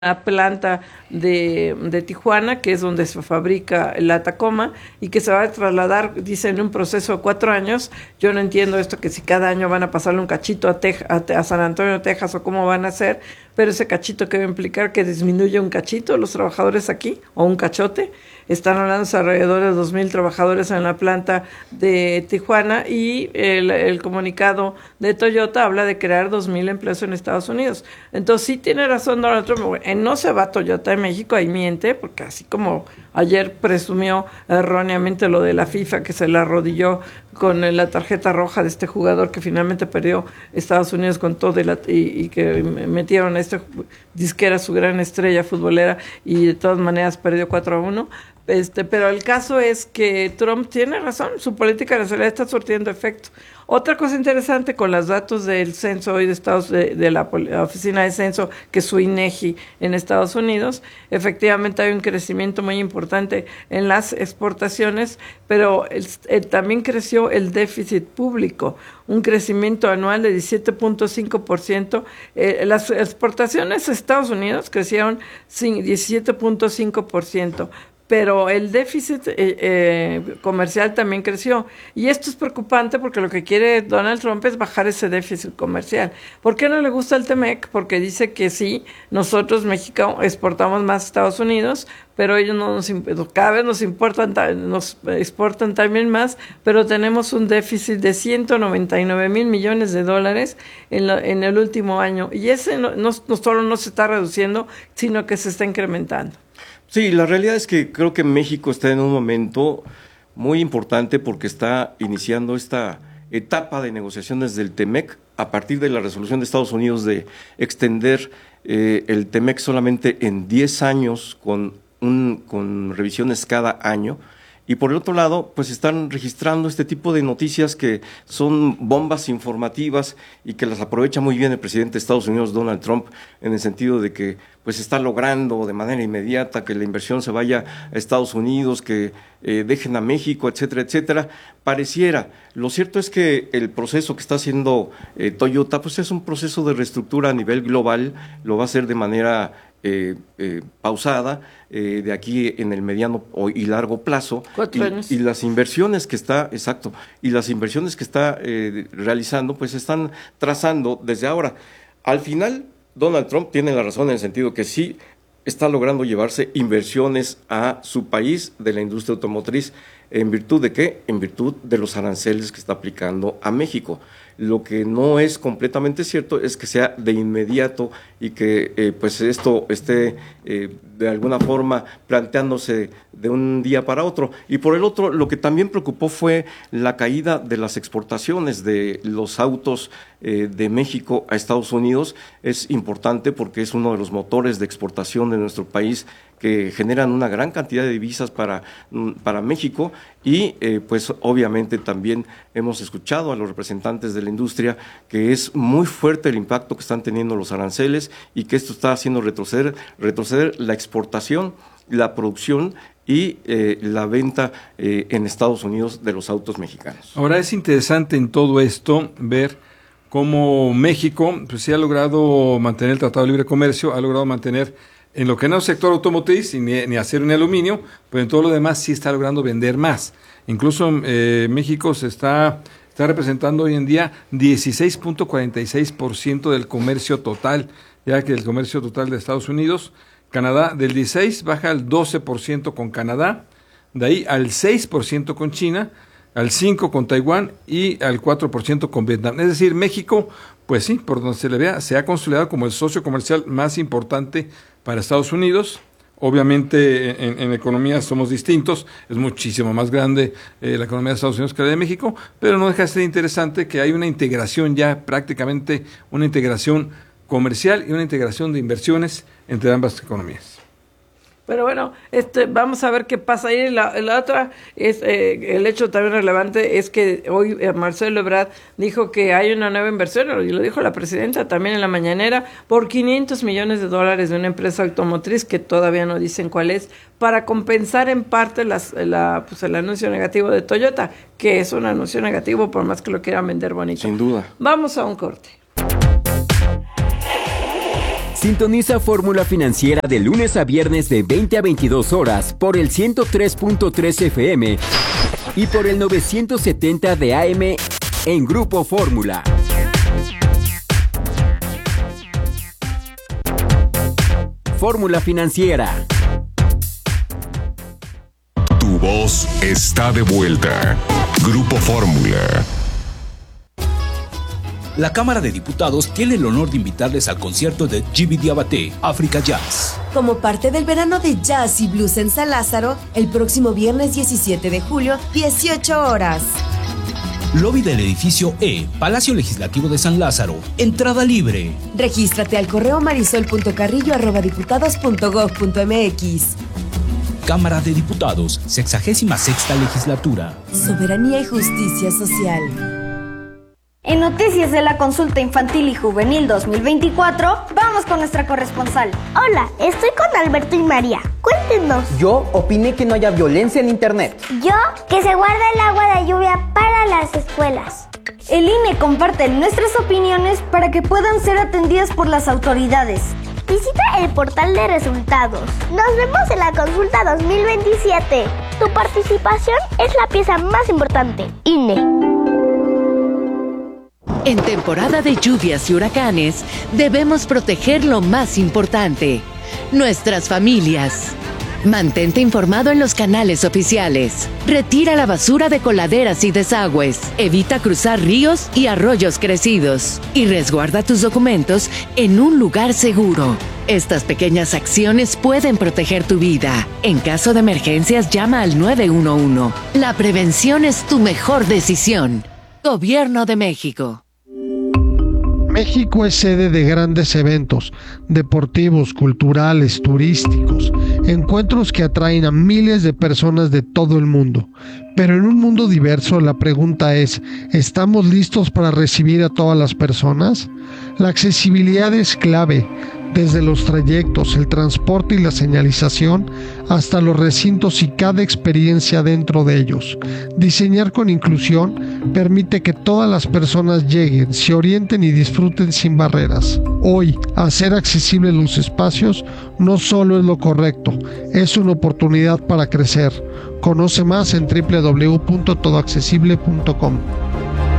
la planta de Tijuana, que es donde se fabrica la Tacoma, y que se va a trasladar, dicen, en un proceso de 4 años. Yo no entiendo esto, que si cada año van a pasarle un cachito a San Antonio, Texas, o cómo van a hacer, pero ese cachito que va a implicar que disminuya un cachito los trabajadores aquí, o un cachote. Están hablando de alrededor de 2,000 trabajadores en la planta de Tijuana, y el comunicado de Toyota habla de crear 2,000 empleos en Estados Unidos. Entonces sí tiene razón Donald Trump, no se va a Toyota de México, ahí miente, porque así como ayer presumió erróneamente lo de la FIFA, que se le arrodilló con la tarjeta roja de este jugador que finalmente perdió Estados Unidos con todo y que metieron a que era su gran estrella futbolera, y de todas maneras perdió 4-1. Pero el caso es que Trump tiene razón, su política nacional está surtiendo efecto. Otra cosa interesante con los datos del censo hoy de la Oficina de Censo, que es su INEGI en Estados Unidos, efectivamente hay un crecimiento muy importante en las exportaciones, pero también creció el déficit público, un crecimiento anual de 17.5%. Las exportaciones a Estados Unidos crecieron 17.5%. Pero el déficit comercial también creció. Y esto es preocupante porque lo que quiere Donald Trump es bajar ese déficit comercial. ¿Por qué no le gusta el TEMEC? Porque dice que sí, nosotros, México, exportamos más a Estados Unidos, pero ellos cada vez nos exportan también más, pero tenemos un déficit de 199,000 millones de dólares en el último año. Y ese no solo no se está reduciendo, sino que se está incrementando. Sí, la realidad es que creo que México está en un momento muy importante porque está iniciando esta etapa de negociaciones del TEMEC a partir de la resolución de Estados Unidos de extender el TEMEC solamente en 10 años con revisiones cada año. Y por el otro lado, pues están registrando este tipo de noticias que son bombas informativas y que las aprovecha muy bien el presidente de Estados Unidos, Donald Trump, en el sentido de que pues está logrando de manera inmediata que la inversión se vaya a Estados Unidos, que dejen a México, etcétera, etcétera. Pareciera. Lo cierto es que el proceso que está haciendo Toyota, pues es un proceso de reestructura a nivel global, lo va a hacer de manera pausada, de aquí en el mediano y largo plazo. 4 años. Y las inversiones que está, realizando, pues están trazando desde ahora. Al final, Donald Trump tiene la razón en el sentido que sí está logrando llevarse inversiones a su país de la industria automotriz. ¿En virtud de qué? En virtud de los aranceles que está aplicando a México. Lo que no es completamente cierto es que sea de inmediato y que pues esto esté de alguna forma planteándose de un día para otro. Y por el otro, lo que también preocupó fue la caída de las exportaciones de los autos de México a Estados Unidos. Es importante porque es uno de los motores de exportación de nuestro país, que generan una gran cantidad de divisas para México, y pues obviamente también hemos escuchado a los representantes de la industria que es muy fuerte el impacto que están teniendo los aranceles y que esto está haciendo retroceder la exportación, la producción y la venta en Estados Unidos de los autos mexicanos. Ahora es interesante en todo esto ver cómo México pues sí ha logrado mantener el Tratado de Libre Comercio, ha logrado mantener en lo que no es sector automotriz, ni acero ni aluminio, pero en todo lo demás sí está logrando vender más. Incluso México se está representando hoy en día 16.46% del comercio total, ya que el comercio total de Estados Unidos, Canadá, del 16 baja al 12% con Canadá, de ahí al 6% con China, al 5% con Taiwán y al 4% con Vietnam. Es decir, México, pues sí, por donde se le vea, se ha consolidado como el socio comercial más importante para Estados Unidos. Obviamente en economía somos distintos, es muchísimo más grande la economía de Estados Unidos que la de México, pero no deja de ser interesante que hay una integración ya, prácticamente una integración comercial y una integración de inversiones entre ambas economías. Pero bueno, vamos a ver qué pasa ahí. La otra es el hecho también relevante es que hoy Marcelo Ebrard dijo que hay una nueva inversión, y lo dijo la presidenta también en la mañanera, por $500 millones de una empresa automotriz que todavía no dicen cuál es, para compensar en parte el anuncio negativo de Toyota, que es un anuncio negativo por más que lo quieran vender bonito. Sin duda. Vamos a un corte. Sintoniza Fórmula Financiera de lunes a viernes de 20 a 22 horas por el 103.3 FM y por el 970 de AM en Grupo Fórmula. Fórmula Financiera. Tu voz está de vuelta. Grupo Fórmula. La Cámara de Diputados tiene el honor de invitarles al concierto de Djiby Diabaté, África Jazz. Como parte del verano de jazz y blues en San Lázaro, el próximo viernes 17 de julio, 18 horas. Lobby del edificio E, Palacio Legislativo de San Lázaro. Entrada libre. Regístrate al correo marisol.carrillo@diputados.gov.mx. Cámara de Diputados, 66ª Legislatura. Soberanía y justicia social. En Noticias de la Consulta Infantil y Juvenil 2024, vamos con nuestra corresponsal. Hola, estoy con Alberto y María. Cuéntenos. Yo opiné que no haya violencia en internet. Yo, que se guarde el agua de lluvia para las escuelas. El INE comparte nuestras opiniones para que puedan ser atendidas por las autoridades. Visita el portal de resultados. Nos vemos en la consulta 2027. Tu participación es la pieza más importante. INE. En temporada de lluvias y huracanes, debemos proteger lo más importante, nuestras familias. Mantente informado en los canales oficiales. Retira la basura de coladeras y desagües. Evita cruzar ríos y arroyos crecidos. Y resguarda tus documentos en un lugar seguro. Estas pequeñas acciones pueden proteger tu vida. En caso de emergencias, llama al 911. La prevención es tu mejor decisión. Gobierno de México. México es sede de grandes eventos deportivos, culturales, turísticos, encuentros que atraen a miles de personas de todo el mundo. Pero en un mundo diverso, la pregunta es, ¿estamos listos para recibir a todas las personas? La accesibilidad es clave, desde los trayectos, el transporte y la señalización, hasta los recintos y cada experiencia dentro de ellos. Diseñar con inclusión permite que todas las personas lleguen, se orienten y disfruten sin barreras. Hoy, hacer accesibles los espacios no solo es lo correcto, es una oportunidad para crecer. Conoce más en www.todoaccesible.com.